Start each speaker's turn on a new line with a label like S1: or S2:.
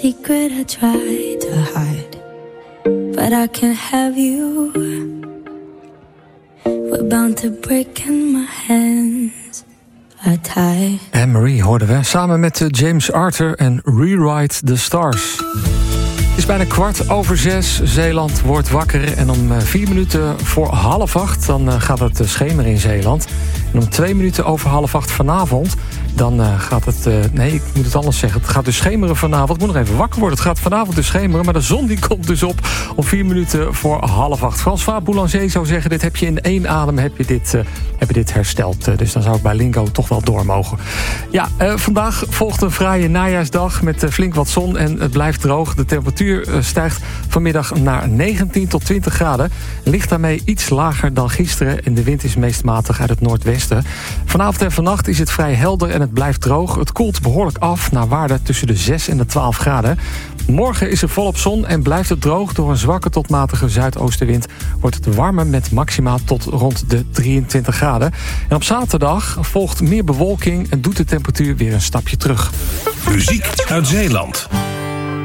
S1: Secret I try to hide, but I can't have you. We're bound to break and my hands are tied.
S2: Anne-Marie hoorden we, samen met James Arthur en Rewrite the Stars. Het is bijna 6:15. Zeeland wordt wakker. En om 4 minuten voor 7:30 dan gaat het schemeren in Zeeland. En om 2 minuten over 7:30 vanavond, dan gaat het... nee, ik moet het anders zeggen. Het gaat dus schemeren vanavond. Ik moet nog even wakker worden. Het gaat vanavond dus schemeren. Maar de zon die komt dus op om 4 minuten voor 7:30. François Boulanger zou zeggen, dit heb je in 1 adem heb je dit hersteld. Dus dan zou ik bij Lingo toch wel door mogen. Ja, vandaag volgt een fraaie najaarsdag met flink wat zon en het blijft droog. De temperatuur stijgt vanmiddag naar 19 tot 20 graden. Ligt daarmee iets lager dan gisteren en de wind is meest matig uit het noordwesten. Vanavond en vannacht is het vrij helder en het blijft droog. Het koelt behoorlijk af naar waarde tussen de 6 en de 12 graden. Morgen is er volop zon en blijft het droog. Door een zwakke tot matige zuidoostenwind wordt het warmer met maxima tot rond de 23 graden. En op zaterdag volgt meer bewolking en doet de temperatuur weer een stapje terug.
S3: Muziek uit Zeeland.